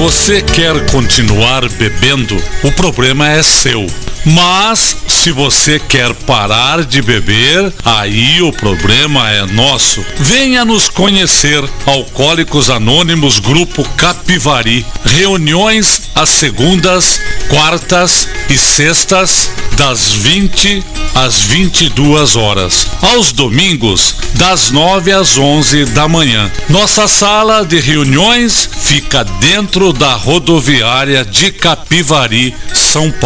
você quer continuar bebendo, o problema é seu. Mas se você quer parar de beber, aí o problema é nosso. Venha nos conhecer. Alcoólicos Anônimos Grupo Capivari. Reuniões às segundas, quartas e sextas, das 20 às 22 horas. Aos domingos, das 9 às 11 da manhã. Nossa sala de reuniões fica dentro da rodoviária de Capivari, São Paulo.